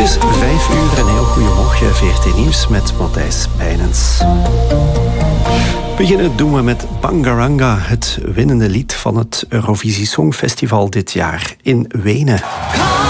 is 5 uur, een heel goeiemorgen. VRT Nieuws met Matthijs Bijnens. Beginnen doen we met Bangaranga, het winnende lied van het Eurovisie Songfestival dit jaar in Wenen.